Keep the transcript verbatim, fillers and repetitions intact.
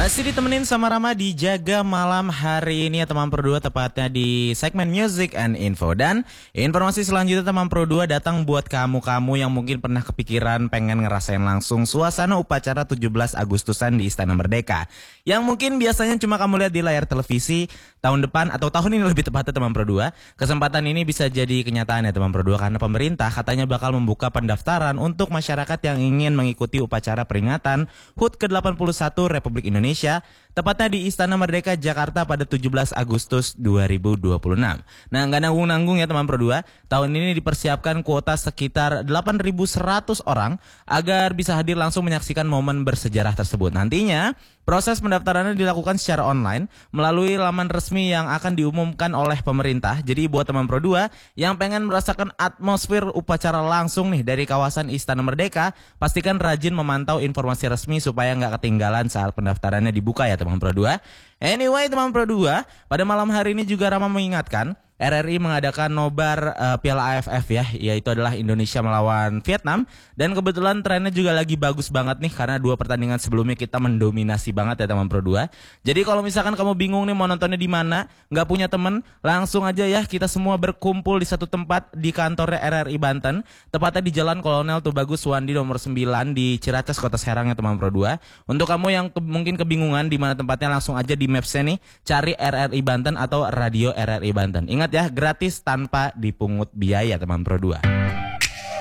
Masih ditemenin sama Rama di Jaga Malam hari ini ya teman Pro dua, tepatnya di segmen Music and Info. Dan informasi selanjutnya teman Pro dua datang buat kamu-kamu yang mungkin pernah kepikiran pengen ngerasain langsung suasana upacara tujuh belas Agustusan di Istana Merdeka, yang mungkin biasanya cuma kamu lihat di layar televisi. Tahun depan atau tahun ini lebih tepatnya teman Pro dua, kesempatan ini bisa jadi kenyataan ya teman Pro dua, karena pemerintah katanya bakal membuka pendaftaran untuk masyarakat yang ingin mengikuti upacara peringatan H U T ke delapan puluh satu Republik Indonesia, tepatnya di Istana Merdeka Jakarta pada tujuh belas Agustus dua ribu dua puluh enam. Nah, nggak nanggung-nanggung ya teman Pro dua, tahun ini dipersiapkan kuota sekitar delapan ribu seratus orang agar bisa hadir langsung menyaksikan momen bersejarah tersebut. Nantinya proses pendaftarannya dilakukan secara online melalui laman resmi yang akan diumumkan oleh pemerintah. Jadi buat teman Pro dua yang pengen merasakan atmosfer upacara langsung nih dari kawasan Istana Merdeka, pastikan rajin memantau informasi resmi supaya nggak ketinggalan saat pendaftarannya dibuka ya teman Pro dua. Anyway teman Pro dua, pada malam hari ini juga Rama mengingatkan R R I mengadakan nobar uh, Piala A F F ya, yaitu adalah Indonesia melawan Vietnam. Dan kebetulan trennya juga lagi bagus banget nih, karena dua pertandingan sebelumnya kita mendominasi banget ya teman Pro dua. Jadi kalau misalkan kamu bingung nih mau nontonnya di mana, nggak punya temen, langsung aja ya kita semua berkumpul di satu tempat di kantornya R R I Banten, tepatnya di Jalan Kolonel Tubagus Suwandi nomor sembilan di Ciracas, Kota Serang ya teman Pro dua. Untuk kamu yang ke mungkin kebingungan di mana tempatnya, langsung aja di Maps-nya nih cari R R I Banten atau Radio R R I Banten. Ingat ya, gratis tanpa dipungut biaya teman Pro dua.